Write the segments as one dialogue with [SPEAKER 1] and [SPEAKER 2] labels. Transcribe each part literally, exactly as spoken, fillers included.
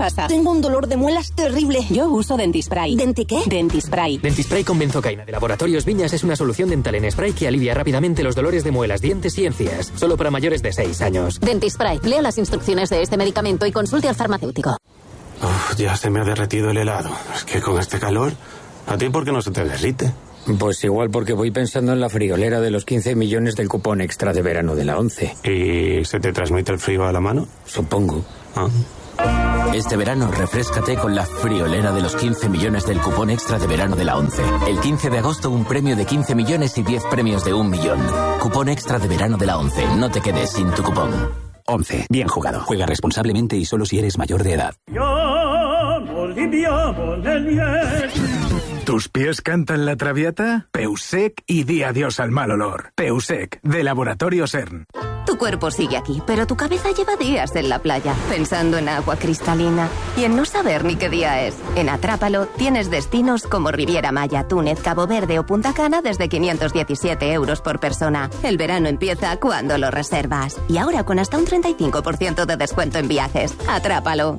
[SPEAKER 1] pasa?
[SPEAKER 2] Tengo un dolor de muelas terrible.
[SPEAKER 1] Yo uso Dentispray.
[SPEAKER 2] ¿Denti qué?
[SPEAKER 1] Dentispray.
[SPEAKER 3] Dentispray con benzocaína de Laboratorios Viñas es una solución dental en spray que alivia rápidamente los dolores de muelas, dientes y encías. Solo para mayores de seis años.
[SPEAKER 4] Dentispray. Lea las instrucciones de este medicamento y consulte al farmacéutico.
[SPEAKER 5] Uf, ya se me ha derretido el helado. Es que con este calor, ¿a ti por qué no se te derrite?
[SPEAKER 6] Pues igual porque voy pensando en la friolera de los quince millones del cupón extra de verano de la ONCE.
[SPEAKER 5] ¿Y se te transmite el frío a la mano?
[SPEAKER 6] Supongo.
[SPEAKER 5] Ah.
[SPEAKER 7] Este verano refréscate con la friolera de los quince millones del cupón extra de verano de la ONCE. El quince de agosto un premio de quince millones y diez premios de un millón. Cupón extra de verano de la ONCE. No te quedes sin tu cupón.
[SPEAKER 8] ONCE. Bien jugado. Juega responsablemente y solo si eres mayor de edad.
[SPEAKER 9] ¿Tus pies cantan la traviata? Peusec y di adiós al mal olor. Peusec, de Laboratorio CERN.
[SPEAKER 10] Tu cuerpo sigue aquí, pero tu cabeza lleva días en la playa, pensando en agua cristalina y en no saber ni qué día es. En Atrápalo tienes destinos como Riviera Maya, Túnez, Cabo Verde o Punta Cana desde quinientos diecisiete euros por persona. El verano empieza cuando lo reservas. Y ahora con hasta un treinta y cinco por ciento de descuento en viajes. Atrápalo.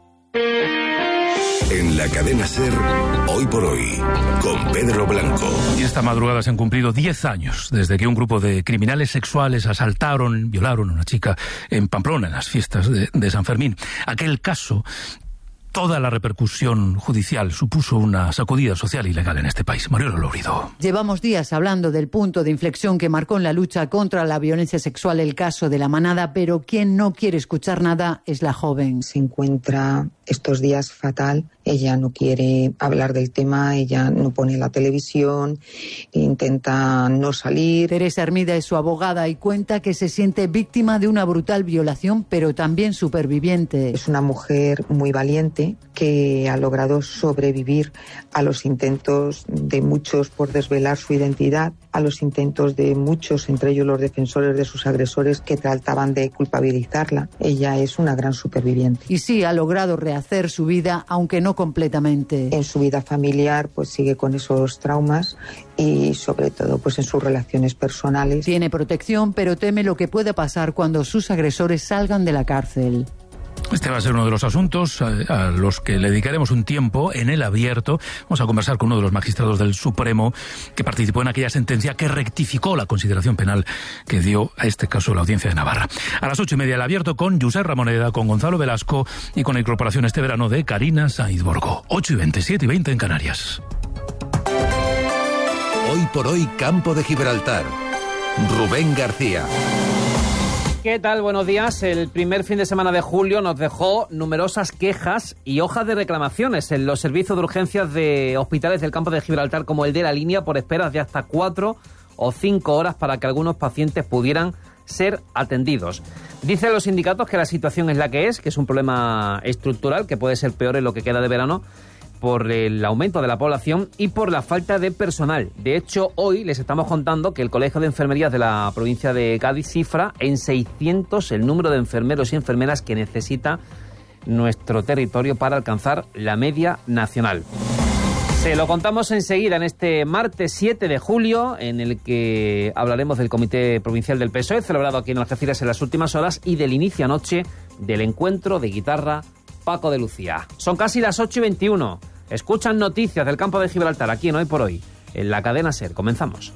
[SPEAKER 11] En la cadena SER, Hoy por Hoy, con Pedro Blanco.
[SPEAKER 12] Y esta madrugada se han cumplido diez años desde que un grupo de criminales sexuales asaltaron, violaron a una chica en Pamplona, en las fiestas de, de San Fermín. Aquel caso, toda la repercusión judicial supuso una sacudida social y legal en este país. Mariola Lourido.
[SPEAKER 13] Llevamos días hablando del punto de inflexión que marcó en la lucha contra la violencia sexual el caso de La Manada, pero quien no quiere escuchar nada es la joven.
[SPEAKER 14] Se encuentra estos días fatal. Ella no quiere hablar del tema, ella no pone la televisión, intenta no salir.
[SPEAKER 13] Teresa Hermida es su abogada y cuenta que se siente víctima de una brutal violación, pero también superviviente.
[SPEAKER 14] Es una mujer muy valiente que ha logrado sobrevivir a los intentos de muchos por desvelar su identidad, a los intentos de muchos, entre ellos los defensores de sus agresores, que trataban de culpabilizarla. Ella es una gran superviviente.
[SPEAKER 13] Y sí, ha logrado rehacer su vida, aunque no completamente.
[SPEAKER 14] En su vida familiar, pues sigue con esos traumas y sobre todo pues en sus relaciones personales.
[SPEAKER 13] Tiene protección, pero teme lo que pueda pasar cuando sus agresores salgan de la cárcel.
[SPEAKER 12] Este va a ser uno de los asuntos a, a los que le dedicaremos un tiempo en el abierto. Vamos a conversar con uno de los magistrados del Supremo que participó en aquella sentencia que rectificó la consideración penal que dio a este caso la Audiencia de Navarra. A las ocho y media el abierto con Josep Ramoneda, con Gonzalo Velasco y con la incorporación este verano de Karina Sainz Borgo. ocho y veinte, siete y veinte en Canarias.
[SPEAKER 11] Hoy por Hoy, Campo de Gibraltar. Rubén García.
[SPEAKER 15] ¿Qué tal? Buenos días. El primer fin de semana de julio nos dejó numerosas quejas y hojas de reclamaciones en los servicios de urgencias de hospitales del Campo de Gibraltar, como el de La Línea, por esperas de hasta cuatro o cinco horas para que algunos pacientes pudieran ser atendidos. Dicen los sindicatos que la situación es la que es, que es un problema estructural, que puede ser peor en lo que queda de verano, por el aumento de la población y por la falta de personal. De hecho, hoy les estamos contando que el Colegio de Enfermerías de la provincia de Cádiz cifra en seiscientos el número de enfermeros y enfermeras que necesita nuestro territorio para alcanzar la media nacional. Se lo contamos enseguida en este martes siete de julio, en el que hablaremos del Comité Provincial del P S O E, celebrado aquí en Algeciras en las últimas horas, y del inicio anoche del encuentro de guitarra Paco de Lucía. Son casi las ocho y veintiuno. Escuchan noticias del Campo de Gibraltar aquí en Hoy por Hoy, en la cadena SER. Comenzamos.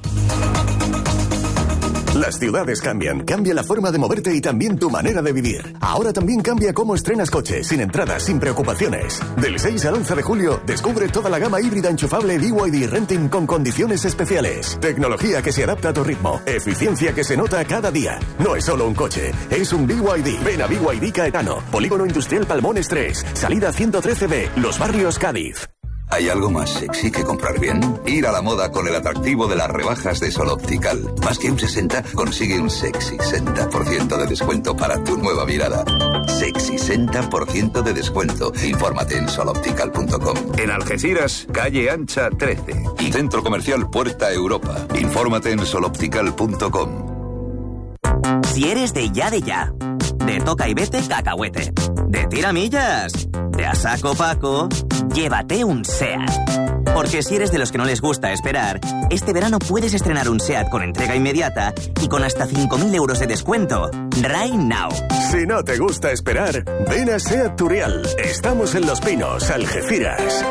[SPEAKER 11] Las ciudades cambian, cambia la forma de moverte y también tu manera de vivir. Ahora también cambia cómo estrenas coches, sin entradas, sin preocupaciones. Del seis al once de julio, descubre toda la gama híbrida enchufable B Y D Renting con condiciones especiales. Tecnología que se adapta a tu ritmo, eficiencia que se nota cada día. No es solo un coche, es un B Y D. Ven a B Y D Caetano, Polígono Industrial Palmones tres, salida ciento trece B, Los Barrios, Cádiz.
[SPEAKER 16] ¿Hay algo más sexy que comprar bien? Ir a la moda con el atractivo de las rebajas de Sol Optical. Más que un sesenta, consigue un sexy sesenta por ciento de descuento para tu nueva mirada. Sexy sesenta por ciento de descuento. Infórmate en sol optical punto com.
[SPEAKER 17] En Algeciras, calle Ancha trece.
[SPEAKER 16] Y Centro Comercial Puerta Europa. Infórmate en sol optical punto com.
[SPEAKER 18] Si eres de ya de ya, de toca y vete cacahuete, de tiramillas, de a saco Paco, llévate un SEAT. Porque si eres de los que no les gusta esperar, este verano puedes estrenar un SEAT con entrega inmediata y con hasta cinco mil euros de descuento. Right now.
[SPEAKER 11] Si no te gusta esperar, ven a SEAT Turrial. Estamos en Los Pinos, Algeciras.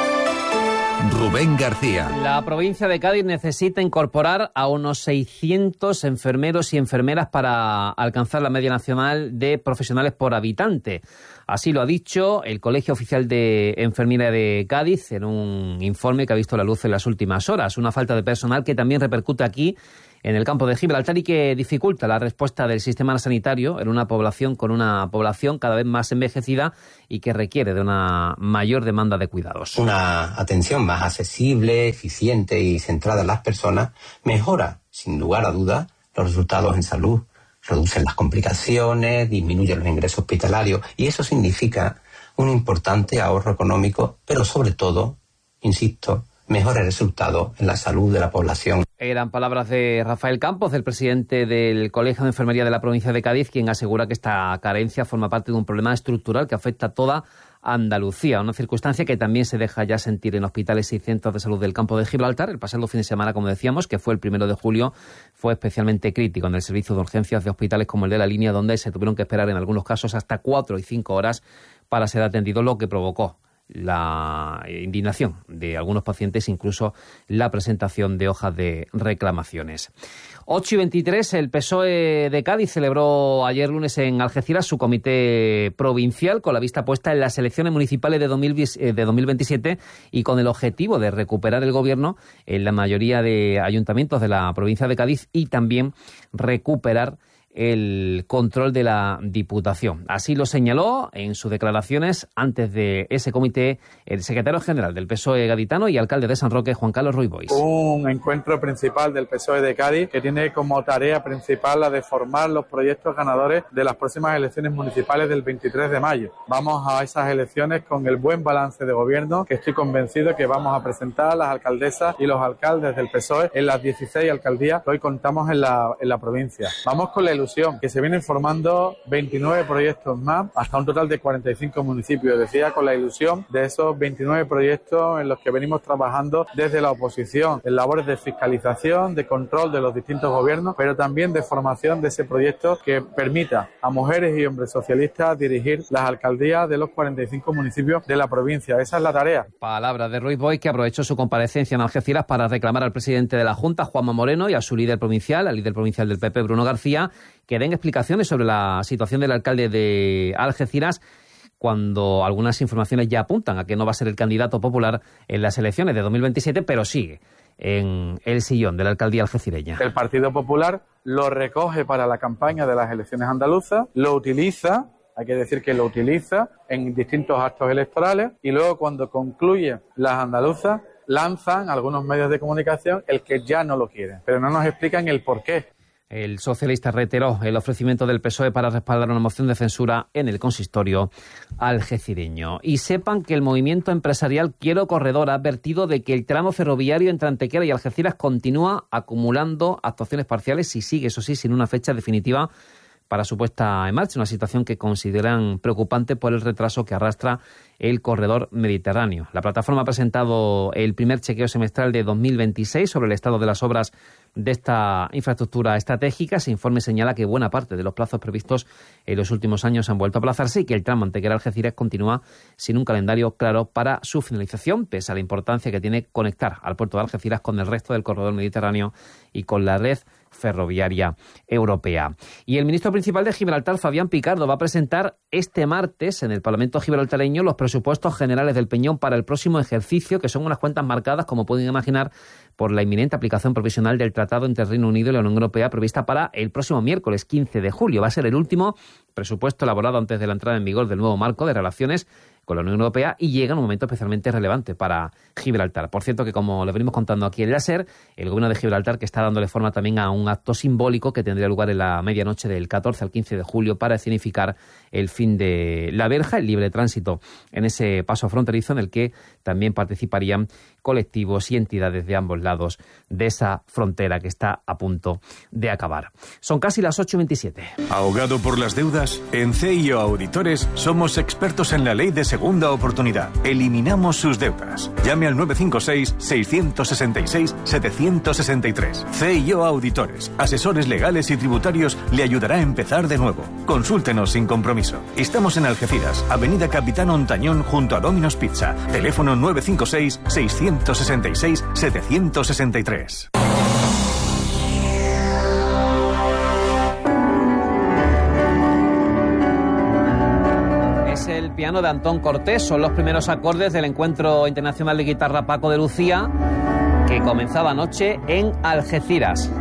[SPEAKER 1] Rubén García.
[SPEAKER 15] La provincia de Cádiz necesita incorporar a unos seiscientos enfermeros y enfermeras para alcanzar la media nacional de profesionales por habitante. Así lo ha dicho el Colegio Oficial de Enfermería de Cádiz en un informe que ha visto la luz en las últimas horas. Una falta de personal que también repercute aquí en el campo de Gibraltar y que dificulta la respuesta del sistema sanitario en una población con una población cada vez más envejecida y que requiere de una mayor demanda de cuidados.
[SPEAKER 19] Una atención más accesible, eficiente y centrada en las personas mejora, sin lugar a dudas, los resultados en salud. Reducen las complicaciones, disminuyen los ingresos hospitalarios y eso significa un importante ahorro económico, pero sobre todo, insisto, mejores resultados en la salud de la población.
[SPEAKER 15] Eran palabras de Rafael Campos, del presidente del Colegio de Enfermería de la provincia de Cádiz, quien asegura que esta carencia forma parte de un problema estructural que afecta a toda Andalucía, una circunstancia que también se deja ya sentir en hospitales y centros de salud del campo de Gibraltar. El pasado fin de semana, como decíamos, que fue el primero de julio, fue especialmente crítico en el servicio de urgencias de hospitales como el de la Línea, donde se tuvieron que esperar en algunos casos hasta cuatro y cinco horas para ser atendidos, lo que provocó la indignación de algunos pacientes, incluso la presentación de hojas de reclamaciones. ocho y veintitrés, el P S O E de Cádiz celebró ayer lunes en Algeciras su comité provincial con la vista puesta en las elecciones municipales de dos mil veintisiete y con el objetivo de recuperar el gobierno en la mayoría de ayuntamientos de la provincia de Cádiz y también recuperar el control de la Diputación. Así lo señaló en sus declaraciones antes de ese comité el secretario general del P S O E gaditano y alcalde de San Roque, Juan Carlos Ruiz Boix.
[SPEAKER 20] Un encuentro principal del P S O E de Cádiz que tiene como tarea principal la de formar los proyectos ganadores de las próximas elecciones municipales del veintitrés de mayo. Vamos a esas elecciones con el buen balance de gobierno que estoy convencido que vamos a presentar a las alcaldesas y los alcaldes del P S O E en las dieciséis alcaldías que hoy contamos en la, en la provincia. Vamos con la ilusión que se vienen formando veintinueve proyectos más, hasta un total de cuarenta y cinco municipios. Decía, con la ilusión de esos veintinueve proyectos en los que venimos trabajando desde la oposición, en labores de fiscalización, de control de los distintos gobiernos, pero también de formación de ese proyecto que permita a mujeres y hombres socialistas dirigir las alcaldías de los cuarenta y cinco municipios de la provincia. Esa es la tarea.
[SPEAKER 15] Palabras de Ruiz Boix, que aprovechó su comparecencia en Algeciras para reclamar al presidente de la Junta, Juanma Moreno, y a su líder provincial, al líder provincial del P P, Bruno García, que den explicaciones sobre la situación del alcalde de Algeciras, cuando algunas informaciones ya apuntan a que no va a ser el candidato popular en las elecciones de dos mil veintisiete, pero sigue en el sillón de la alcaldía algecireña.
[SPEAKER 20] El Partido Popular lo recoge para la campaña de las elecciones andaluzas, lo utiliza, hay que decir que lo utiliza en distintos actos electorales y luego cuando concluyen las andaluzas lanzan algunos medios de comunicación el que ya no lo quieren, pero no nos explican el por qué.
[SPEAKER 15] El socialista reiteró el ofrecimiento del P S O E para respaldar una moción de censura en el consistorio algecireño. Y sepan que el movimiento empresarial Quiero Corredor ha advertido de que el tramo ferroviario entre Antequera y Algeciras continúa acumulando actuaciones parciales y sigue, eso sí, sin una fecha definitiva para su puesta en marcha, una situación que consideran preocupante por el retraso que arrastra el corredor mediterráneo. La plataforma ha presentado el primer chequeo semestral de dos mil veintiséis sobre el estado de las obras de esta infraestructura estratégica. Ese informe señala que buena parte de los plazos previstos en los últimos años han vuelto a aplazarse y que el tramo Antequera-Algeciras continúa sin un calendario claro para su finalización, pese a la importancia que tiene conectar al puerto de Algeciras con el resto del corredor mediterráneo y con la red ferroviaria europea. Y el ministro principal de Gibraltar, Fabián Picardo, va a presentar este martes en el Parlamento gibraltareño los presupuestos generales del Peñón para el próximo ejercicio, que son unas cuentas marcadas, como pueden imaginar, por la inminente aplicación provisional del Tratado entre el Reino Unido y la Unión Europea prevista para el próximo miércoles quince de julio. Va a ser el último presupuesto elaborado antes de la entrada en vigor del nuevo marco de relaciones con la Unión Europea y llega en un momento especialmente relevante para Gibraltar. Por cierto, que como le venimos contando aquí en la SER, el gobierno de Gibraltar que está dándole forma también a un acto simbólico que tendría lugar en la medianoche del catorce al quince de julio para escenificar el fin de la verja, el libre tránsito en ese paso fronterizo en el que también participarían colectivos y entidades de ambos lados de esa frontera que está a punto de acabar. Son casi las ocho y veintisiete.
[SPEAKER 1] ¿Ahogado por las deudas? En C I O Auditores somos expertos en la ley de seguridad
[SPEAKER 21] segunda oportunidad. Eliminamos sus deudas. Llame al nueve cinco seis, seis seis seis, siete seis tres. C I O Auditores, asesores legales y tributarios, le ayudará a empezar de nuevo. Consúltenos sin compromiso. Estamos en Algeciras, Avenida Capitán Ontañón, junto a Domino's Pizza. Teléfono nueve cinco seis, seis seis seis, siete seis tres.
[SPEAKER 15] El piano de Antón Cortés son los primeros acordes del Encuentro Internacional de Guitarra Paco de Lucía, que comenzaba anoche en Algeciras.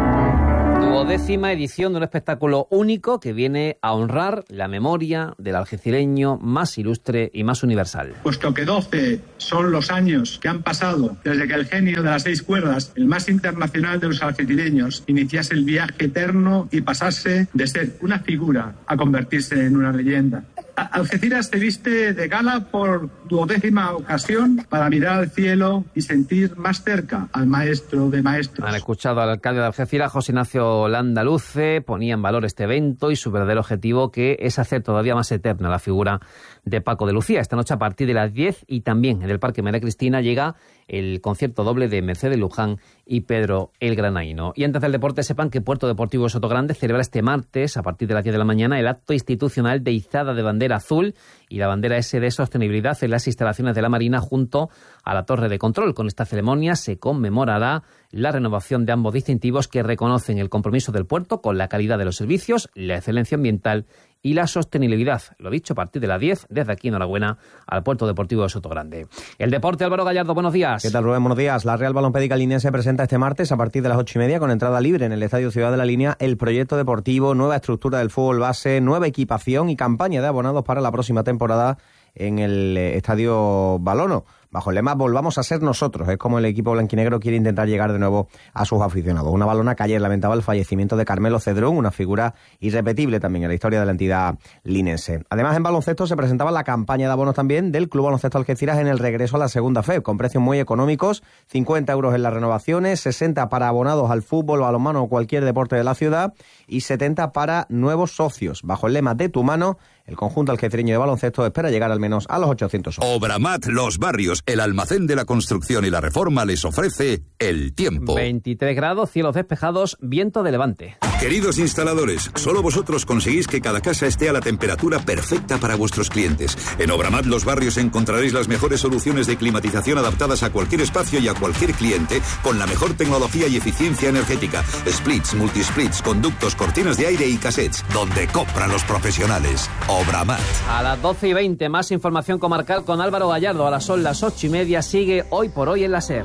[SPEAKER 15] Duodécima edición de un espectáculo único que viene a honrar la memoria del algecireño más ilustre y más universal.
[SPEAKER 22] Puesto que doce son los años que han pasado desde que el genio de las seis cuerdas, el más internacional de los algecireños, iniciase el viaje eterno y pasase de ser una figura a convertirse en una leyenda. Algeciras se viste de gala por duodécima ocasión para mirar al cielo y sentir más cerca al maestro de maestros.
[SPEAKER 15] Han escuchado al alcalde de Algeciras, José Ignacio Landaluce, ponía en valor este evento y su verdadero objetivo, que es hacer todavía más eterna la figura de Paco de Lucía. Esta noche a partir de las diez y también en el Parque María Cristina llega el concierto doble de Mercedes Luján y Pedro el Granaíno. Y antes del deporte, sepan que Puerto Deportivo de Sotogrande celebra este martes, a partir de las diez de la mañana, el acto institucional de izada de bandera azul y la bandera S de sostenibilidad en las instalaciones de la Marina junto a la torre de control. Con esta ceremonia se conmemorará la renovación de ambos distintivos que reconocen el compromiso del puerto con la calidad de los servicios, la excelencia ambiental y la sostenibilidad. Lo dicho, a partir de las diez, desde aquí enhorabuena al Puerto Deportivo de Sotogrande. El deporte, Álvaro Gallardo, buenos días.
[SPEAKER 23] ¿Qué tal, Rubén? Buenos días. La Real Balompédica Linense presenta este martes a partir de las ocho y media con entrada libre en el Estadio Ciudad de la Línea el proyecto deportivo, nueva estructura del fútbol base, nueva equipación y campaña de abonados para la próxima temporada en el Estadio Balono. Bajo el lema "Volvamos a ser nosotros", es como el equipo blanquinegro quiere intentar llegar de nuevo a sus aficionados. Una Balona que ayer lamentaba el fallecimiento de Carmelo Cedrón, una figura irrepetible también en la historia de la entidad linense. Además, en baloncesto se presentaba la campaña de abonos también del Club Baloncesto Algeciras en el regreso a la segunda F E B, con precios muy económicos, cincuenta euros en las renovaciones, sesenta para abonados al fútbol, balonmano o cualquier deporte de la ciudad y setenta para nuevos socios. Bajo el lema "De tu mano", el conjunto algecireño de baloncesto espera llegar al menos a los ochocientos socios.
[SPEAKER 16] Obramat Los Barrios, el almacén de la construcción y la reforma, les ofrece el tiempo.
[SPEAKER 15] veintitrés grados, cielos despejados, viento de levante.
[SPEAKER 17] Queridos instaladores, solo vosotros conseguís que cada casa esté a la temperatura perfecta para vuestros clientes. En Obramat Los Barrios encontraréis las mejores soluciones de climatización adaptadas a cualquier espacio y a cualquier cliente, con la mejor tecnología y eficiencia energética. Splits, multisplits, conductos, cortinas de aire y cassettes. Donde compran los profesionales. Obramat.
[SPEAKER 15] A las doce y veinte, más información comarcal con Álvaro Gallardo. A las son las ocho y media, sigue Hoy por Hoy en la SER.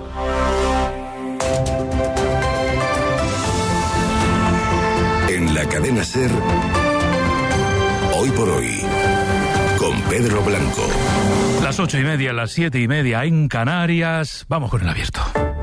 [SPEAKER 17] En la cadena SER, Hoy por Hoy, con Pedro Blanco.
[SPEAKER 12] Las ocho y media, las siete y media en Canarias. Vamos con el abierto.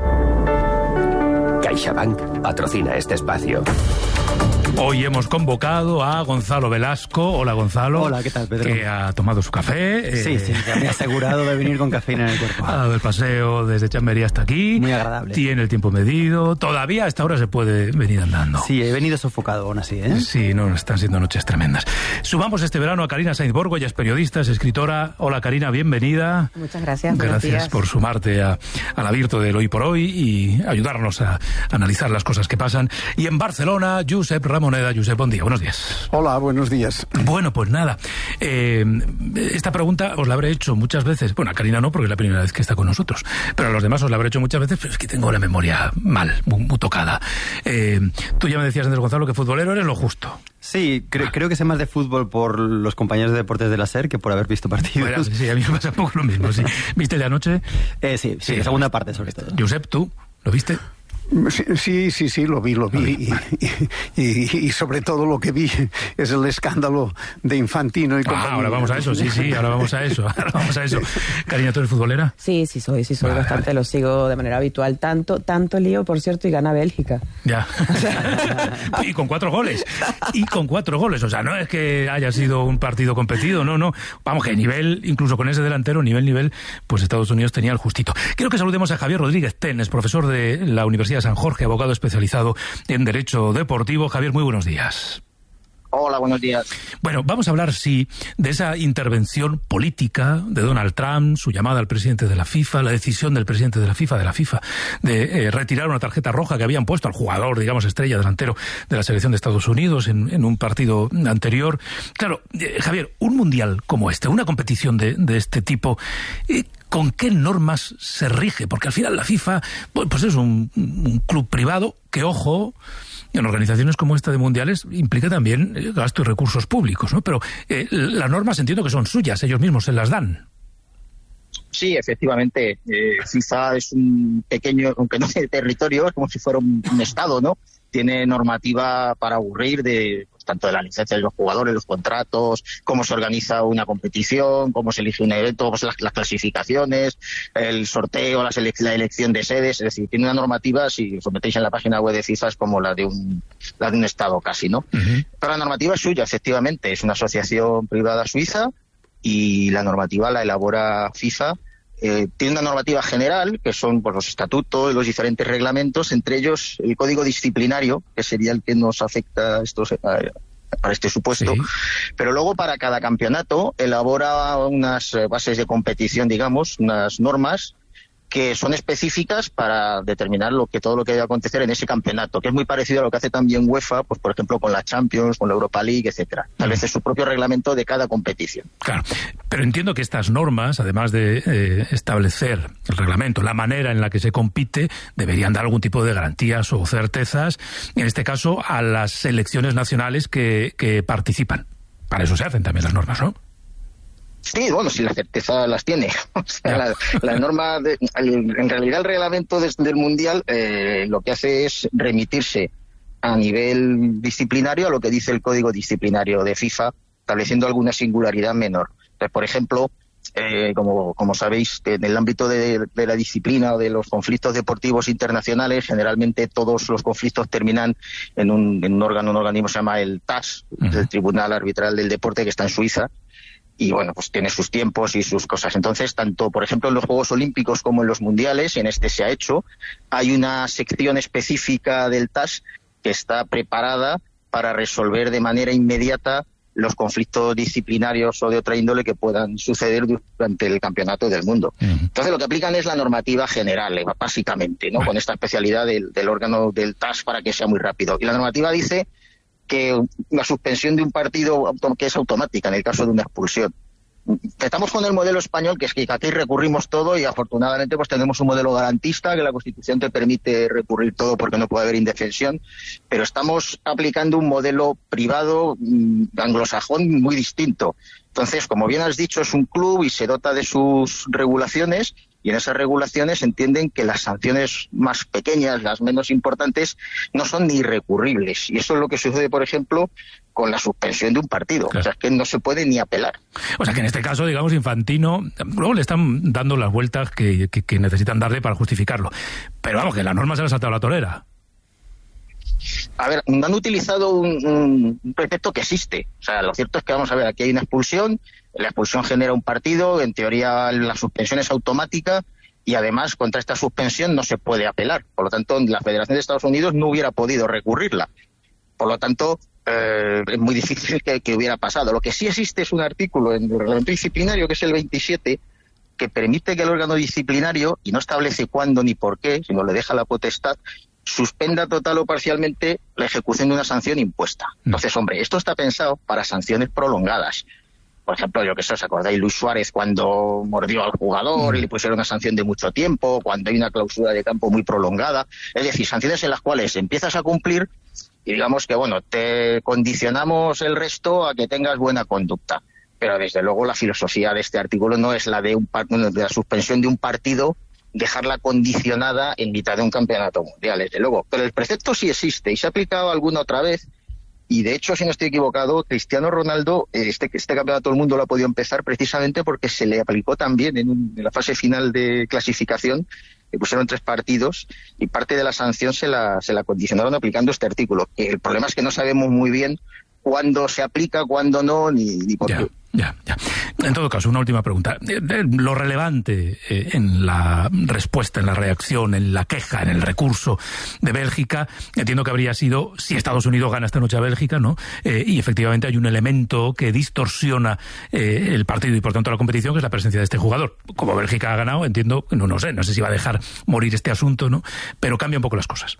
[SPEAKER 24] CaixaBank patrocina este espacio.
[SPEAKER 12] Hoy hemos convocado a Gonzalo Velasco. Hola, Gonzalo.
[SPEAKER 25] Hola, ¿qué tal, Pedro?
[SPEAKER 12] Que ha tomado su café.
[SPEAKER 25] Sí, eh... sí, ya me he asegurado de venir con cafeína en el cuerpo.
[SPEAKER 12] Ha dado el paseo desde Chamberí hasta aquí.
[SPEAKER 25] Muy agradable.
[SPEAKER 12] Tiene el tiempo medido. Todavía a esta hora se puede venir andando.
[SPEAKER 25] Sí, he venido sofocado aún así, ¿eh?
[SPEAKER 12] Sí, no, están siendo noches tremendas. Subamos este verano a Karina Sainz Borgo, ella es periodista, es escritora. Hola, Karina, bienvenida.
[SPEAKER 26] Muchas gracias.
[SPEAKER 12] Gracias por sumarte a, al abierto del Hoy por Hoy y ayudarnos a analizar las cosas que pasan. Y en Barcelona, Josep Ramoneda. Josep, buen día. Buenos días.
[SPEAKER 27] Hola, buenos días.
[SPEAKER 12] Bueno, pues nada, eh, esta pregunta os la habré hecho muchas veces. Bueno, a Karina no, porque es la primera vez que está con nosotros, pero a los demás os la habré hecho muchas veces, pero es que tengo la memoria mal, muy, muy tocada. Eh, tú ya me decías antes, Gonzalo, que futbolero eres lo justo.
[SPEAKER 25] Sí, cre- creo que sé más de fútbol por los compañeros de deportes de la SER que por haber visto partidos.
[SPEAKER 12] Bueno, sí, a mí me pasa un poco lo mismo, sí. ¿Viste el de anoche?
[SPEAKER 25] Eh, sí, sí, sí, la segunda parte sobre todo.
[SPEAKER 12] Josep, ¿tú lo viste?
[SPEAKER 27] Sí, sí, sí, lo vi, lo vi. Y, vale. y, y, y sobre todo lo que vi es el escándalo de Infantino y compañía.
[SPEAKER 12] Ah, ahora vamos a eso, sí, sí, ahora vamos a eso, ahora vamos a eso. Karina, ¿tú eres futbolera?
[SPEAKER 26] Sí, sí soy, sí soy vale, bastante, vale. Lo sigo de manera habitual. Tanto, tanto lío, por cierto, y gana Bélgica.
[SPEAKER 12] Ya. Y con cuatro goles. Y con cuatro goles. O sea, no es que haya sido un partido competido, no, no. Vamos, que nivel, incluso con ese delantero, nivel, nivel, pues Estados Unidos tenía el justito. Quiero que saludemos a Javier Rodríguez Tenes, profesor de la Universidad de San Jorge, abogado especializado en Derecho Deportivo. Javier, muy buenos días.
[SPEAKER 2] Hola, buenos días.
[SPEAKER 12] Bueno, vamos a hablar, sí, de esa intervención política de Donald Trump, su llamada al presidente de la FIFA, la decisión del presidente de la FIFA, de la FIFA, de eh, retirar una tarjeta roja que habían puesto al jugador, digamos, estrella delantero de la selección de Estados Unidos en, en un partido anterior. Claro, eh, Javier, un mundial como este, una competición de, de este tipo, eh, ¿con qué normas se rige? Porque al final la FIFA, pues es un, un club privado que, ojo, en organizaciones como esta de mundiales implica también gasto y recursos públicos, ¿no? Pero eh, las normas entiendo que son suyas, ellos mismos se las dan.
[SPEAKER 2] Sí, efectivamente. Eh, FIFA es un pequeño, aunque no tiene territorio, es como si fuera un, un estado, ¿no? Tiene normativa para aburrir de pues, tanto de la licencia de los jugadores, los contratos, cómo se organiza una competición, cómo se elige un evento, pues, las, las clasificaciones, el sorteo, la, selec la elección de sedes. Es decir, tiene una normativa, si os metéis en la página web de FIFA, es como la de un, la de un estado casi, ¿no? Uh-huh. Pero la normativa es suya, efectivamente. Es una asociación privada suiza y la normativa la elabora FIFA. Eh, tiene una normativa general, que son pues, los estatutos y los diferentes reglamentos, entre ellos el código disciplinario, que sería el que nos afecta a estos, a, para este supuesto, sí. Pero luego para cada campeonato elabora unas bases de competición, digamos, unas normas que son específicas para determinar lo que todo lo que debe acontecer en ese campeonato, que es muy parecido a lo que hace también UEFA, pues por ejemplo con la Champions, con la Europa League, etcétera. Tal vez es su propio reglamento de cada competición.
[SPEAKER 12] Claro, pero entiendo que estas normas, además de eh, establecer el reglamento, la manera en la que se compite, deberían dar algún tipo de garantías o certezas, en este caso a las selecciones nacionales que, que participan. Para eso se hacen también las normas, ¿no?
[SPEAKER 2] Sí, bueno, si la certeza las tiene. O sea, la, la norma, de, el, en realidad el reglamento de, del Mundial eh, lo que hace es remitirse a nivel disciplinario a lo que dice el Código Disciplinario de FIFA, estableciendo alguna singularidad menor. Entonces, por ejemplo, eh, como, como sabéis, en el ámbito de, de la disciplina o de los conflictos deportivos internacionales, generalmente todos los conflictos terminan en un, en un órgano, un organismo que se llama el T A S, uh-huh. el Tribunal Arbitral del Deporte, que está en Suiza. Y bueno, pues tiene sus tiempos y sus cosas. Entonces, tanto, por ejemplo, en los Juegos Olímpicos como en los Mundiales, y en este se ha hecho, hay una sección específica del T A S que está preparada para resolver de manera inmediata los conflictos disciplinarios o de otra índole que puedan suceder durante el Campeonato del Mundo. Uh-huh. Entonces, lo que aplican es la normativa general, básicamente, ¿no? Uh-huh. Con esta especialidad del, del órgano del T A S para que sea muy rápido. Y la normativa dice que la suspensión de un partido que es automática en el caso de una expulsión. Estamos con el modelo español, que es que aquí recurrimos todo y afortunadamente pues tenemos un modelo garantista que la Constitución te permite recurrir todo porque no puede haber indefensión, pero estamos aplicando un modelo privado mmm, anglosajón muy distinto. Entonces, como bien has dicho, es un club y se dota de sus regulaciones, y en esas regulaciones entienden que las sanciones más pequeñas, las menos importantes, no son ni recurribles. Y eso es lo que sucede, por ejemplo, con la suspensión de un partido. Claro. O sea, es que no se puede ni apelar.
[SPEAKER 12] O sea, que en este caso, digamos, Infantino, luego le están dando las vueltas que, que, que necesitan darle para justificarlo. Pero vamos, que la norma se le ha saltado la torera.
[SPEAKER 2] A ver, han utilizado un, un precepto que existe. O sea, lo cierto es que, vamos a ver, aquí hay una expulsión, la expulsión genera un partido, en teoría la suspensión es automática y además contra esta suspensión no se puede apelar. Por lo tanto, la Federación de Estados Unidos no hubiera podido recurrirla. Por lo tanto, eh, es muy difícil que, que hubiera pasado. Lo que sí existe es un artículo en el reglamento disciplinario, que es el veintisiete, que permite que el órgano disciplinario, y no establece cuándo ni por qué, sino le deja la potestad, suspenda total o parcialmente la ejecución de una sanción impuesta. Entonces, hombre, esto está pensado para sanciones prolongadas. Por ejemplo, yo que sé, ¿os acordáis Luis Suárez cuando mordió al jugador y le pusieron una sanción de mucho tiempo, cuando hay una clausura de campo muy prolongada? Es decir, sanciones en las cuales empiezas a cumplir y digamos que, bueno, te condicionamos el resto a que tengas buena conducta. Pero desde luego la filosofía de este artículo no es la de, un, de la suspensión de un partido, dejarla condicionada en mitad de un campeonato mundial, desde luego. Pero el precepto sí existe y se ha aplicado alguna otra vez. Y de hecho, si no estoy equivocado, Cristiano Ronaldo, este, este campeonato del mundo lo ha podido empezar precisamente porque se le aplicó también en, un, en la fase final de clasificación. Le pusieron tres partidos y parte de la sanción se la, se la condicionaron aplicando este artículo. El problema es que no sabemos muy bien cuándo se aplica, cuándo no, ni, ni por
[SPEAKER 12] ya,
[SPEAKER 2] qué.
[SPEAKER 12] Ya, ya. En todo caso, una última pregunta. Lo relevante eh, en la respuesta, en la reacción, en la queja, en el recurso de Bélgica, entiendo que habría sido si Estados Unidos gana esta noche a Bélgica, ¿no? Eh, y efectivamente hay un elemento que distorsiona eh, el partido y por tanto la competición, que es la presencia de este jugador. Como Bélgica ha ganado, entiendo, no, no sé, no sé si va a dejar morir este asunto, ¿no? Pero cambia un poco las cosas.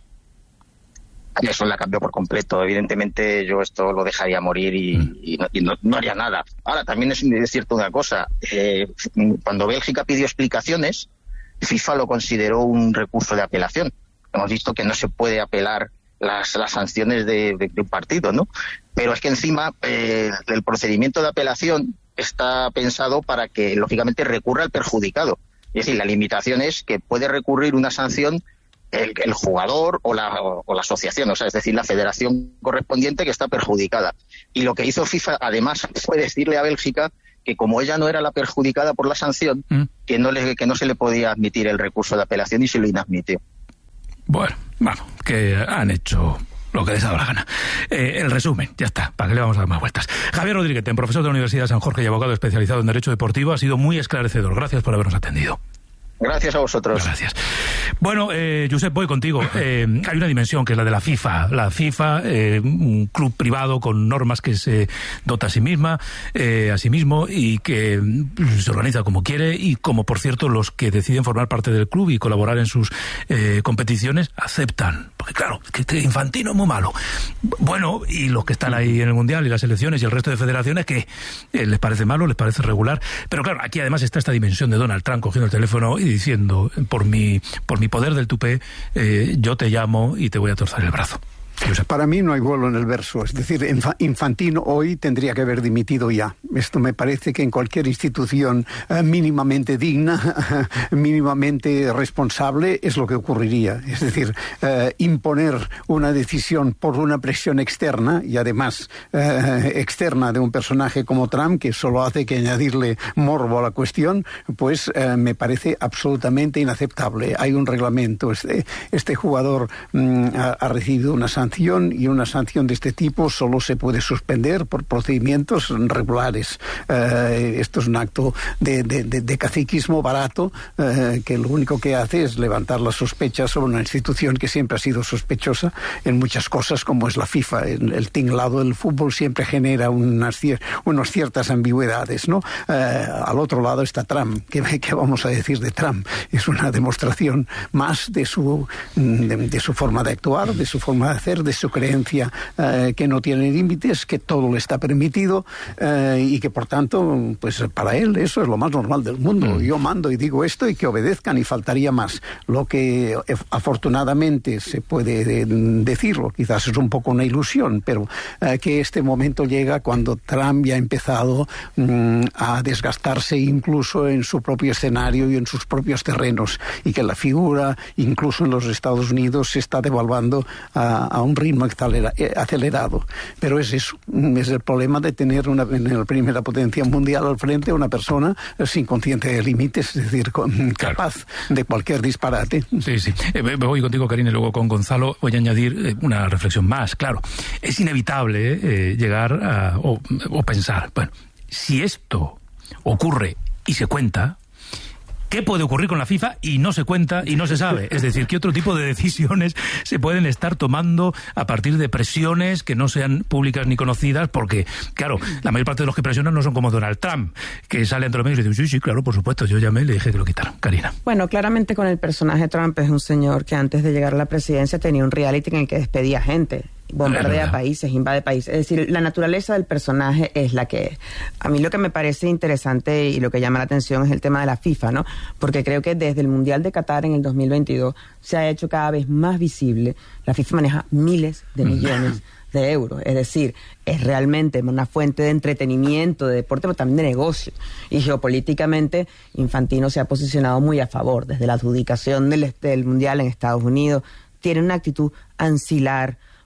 [SPEAKER 2] Eso la cambió por completo. Evidentemente yo esto lo dejaría morir y, mm. y, no, y no, no haría nada. Ahora, también es, es cierto una cosa. Eh, cuando Bélgica pidió explicaciones, FIFA lo consideró un recurso de apelación. Hemos visto que no se puede apelar las, las sanciones de, de, de un partido, ¿no? Pero es que encima eh, el procedimiento de apelación está pensado para que, lógicamente, recurra el perjudicado. Es decir, la limitación es que puede recurrir una sanción El, el jugador o la, o la asociación, o sea, es decir, la federación correspondiente que está perjudicada. Y lo que hizo FIFA, además, fue decirle a Bélgica que como ella no era la perjudicada por la sanción, mm. que no le, que no se le podía admitir el recurso de apelación y se lo inadmitió.
[SPEAKER 12] Bueno, bueno, que han hecho lo que les ha dado la gana. Eh, el resumen, ya está, para que le vamos a dar más vueltas. Javier Rodríguez, profesor de la Universidad de San Jorge y abogado especializado en Derecho Deportivo, ha sido muy esclarecedor. Gracias por habernos atendido.
[SPEAKER 2] Gracias a vosotros.
[SPEAKER 12] Gracias. Bueno, eh, Josep, voy contigo. Eh, hay una dimensión que es la de la FIFA. La FIFA, eh, un club privado con normas que se dota a sí misma, eh, a sí mismo, y que se organiza como quiere, y como, por cierto, los que deciden formar parte del club y colaborar en sus eh, competiciones aceptan. Porque claro, que, que Infantino es muy malo. Bueno, y los que están ahí en el Mundial y las selecciones y el resto de federaciones, que eh, les parece malo, les parece regular. Pero claro, aquí además está esta dimensión de Donald Trump cogiendo el teléfono y diciendo, por mi, por mi poder del tupé, eh, yo te llamo y te voy a torcer el brazo.
[SPEAKER 27] Para mí no hay vuelo en el verso. Es decir, Infantino hoy tendría que haber dimitido ya. Esto me parece que en cualquier institución eh, mínimamente digna, mínimamente responsable, es lo que ocurriría. Es decir, eh, imponer una decisión por una presión externa, y además eh, externa de un personaje como Trump, que solo hace que añadirle morbo a la cuestión, pues eh, me parece absolutamente inaceptable. Hay un reglamento. Este, este jugador mm, ha, ha recibido una sanción, y una sanción de este tipo solo se puede suspender por procedimientos regulares. Eh, esto es un acto de, de, de, de caciquismo barato, eh, que lo único que hace es levantar las sospechas sobre una institución que siempre ha sido sospechosa en muchas cosas, como es la FIFA. El, el tinglado del fútbol siempre genera unas, unas ciertas ambigüedades, ¿no? Eh, al otro lado está Trump. ¿Qué, qué vamos a decir de Trump? Es una demostración más de su, de, de su forma de actuar, de su forma de hacer, de su creencia eh, que no tiene límites, que todo le está permitido, eh, y que por tanto, pues para él eso es lo más normal del mundo. Mm. Yo mando y digo esto y que obedezcan, y faltaría más. Lo que eh, afortunadamente se puede de, decirlo, quizás es un poco una ilusión, pero eh, que este momento llega cuando Trump ya ha empezado mm, a desgastarse incluso en su propio escenario y en sus propios terrenos, y que la figura, incluso en los Estados Unidos, se está devaluando a, a un ritmo acelerado. Pero es eso, es el problema de tener una, en la primera potencia mundial al frente una persona sin conciencia de límites, es decir, con, claro, capaz de cualquier disparate.
[SPEAKER 12] Sí, sí. Eh, me voy contigo, Karine, y luego con Gonzalo voy a añadir eh, una reflexión más. Claro, es inevitable eh, llegar a, o, o pensar, bueno, si esto ocurre y se cuenta, ¿qué puede ocurrir con la FIFA y no se cuenta y no se sabe? Es decir, ¿qué otro tipo de decisiones se pueden estar tomando a partir de presiones que no sean públicas ni conocidas? Porque, claro, la mayor parte de los que presionan no son como Donald Trump, que sale entre los medios y dice, sí, sí, claro, por supuesto, yo llamé y le dije que lo quitaran. Karina.
[SPEAKER 26] Bueno, claramente con el personaje Trump es un señor que antes de llegar a la presidencia tenía un reality en el que despedía gente. Bombardea países, invade países. Es decir, la naturaleza del personaje es la que es. A mí lo que me parece interesante y lo que llama la atención es el tema de la FIFA, ¿no? Porque creo que desde el Mundial de Qatar en el dos mil veintidós se ha hecho cada vez más visible. La FIFA maneja miles de millones de euros. Es decir, es realmente una fuente de entretenimiento, de deporte, pero también de negocio. Y geopolíticamente, Infantino se ha posicionado muy a favor. Desde la adjudicación del, del Mundial en Estados Unidos, tiene una actitud ancilar,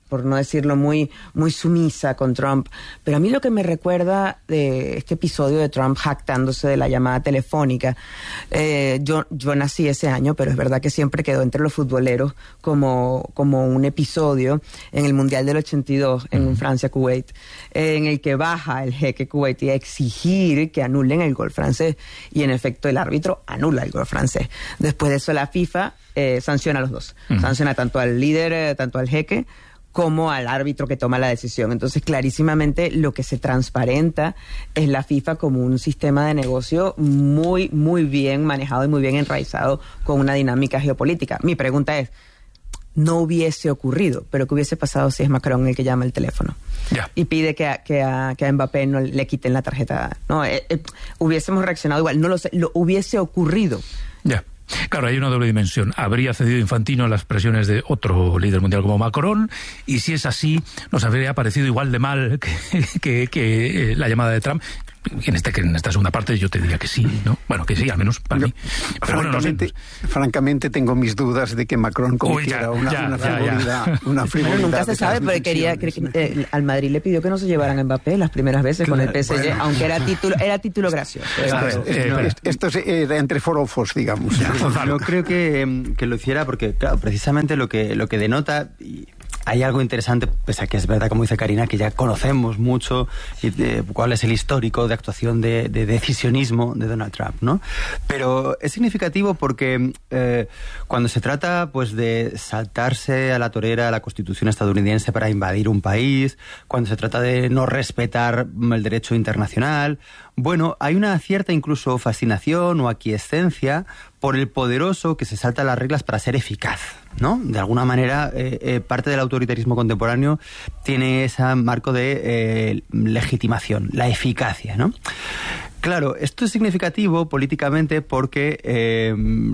[SPEAKER 26] por no decirlo muy, muy sumisa con Trump. Pero a mí lo que me recuerda de este episodio de Trump jactándose de la llamada telefónica, eh, yo, yo nací ese año, pero es verdad que siempre quedó entre los futboleros como, como un episodio en el Mundial del ochenta y dos en Francia-Kuwait, eh, en el que baja el jeque kuwaití a exigir que anulen el gol francés, y en efecto el árbitro anula el gol francés. Después de eso la FIFA eh, sanciona a los dos, uh-huh. sanciona tanto al líder, eh, tanto al jeque, como al árbitro que toma la decisión. Entonces, clarísimamente, lo que se transparenta es la FIFA como un sistema de negocio muy, muy bien manejado y muy bien enraizado con una dinámica geopolítica. Mi pregunta es, no hubiese ocurrido, pero ¿qué hubiese pasado si es Macron el que llama el teléfono? Yeah. Y pide que a, que, a, que a Mbappé no le quiten la tarjeta? No, eh, eh, hubiésemos reaccionado igual, no lo sé, lo hubiese ocurrido.
[SPEAKER 12] Ya. Yeah. Claro, hay una doble dimensión. Habría cedido Infantino a las presiones de otro líder mundial como Macron, y si es así, nos habría parecido igual de mal que, que, que eh, la llamada de Trump. En, este, que en esta segunda parte yo te diría que sí, ¿no? Bueno, que sí, al menos para yo, mí. Pero
[SPEAKER 27] francamente, bueno, no sé. francamente tengo mis dudas de que Macron cometiera una, ya, una ya, frivolidad. Ya. Una frivolidad
[SPEAKER 26] bueno, nunca se sabe, porque quería que, eh, al Madrid le pidió que no se llevaran a Mbappé las primeras veces claro, con el P S G, bueno. aunque era título, era título gracioso.
[SPEAKER 27] Esto, eh, no, esto es eh, entre forofos, digamos.
[SPEAKER 25] Yo creo que, que lo hiciera porque, claro, precisamente lo que, lo que denota... Y hay algo interesante, pese a que es verdad, como dice Karina, que ya conocemos mucho de cuál es el histórico de actuación de, de decisionismo de Donald Trump, ¿no? Pero es significativo porque eh, cuando se trata pues de saltarse a la torera la Constitución estadounidense para invadir un país, cuando se trata de no respetar el derecho internacional, bueno, hay una cierta incluso fascinación o aquiescencia por el poderoso que se salta las reglas para ser eficaz, ¿no? De alguna manera, eh, eh, parte del autoritarismo contemporáneo tiene ese marco de eh, legitimación, la eficacia, ¿no? Claro, esto es significativo políticamente porque eh,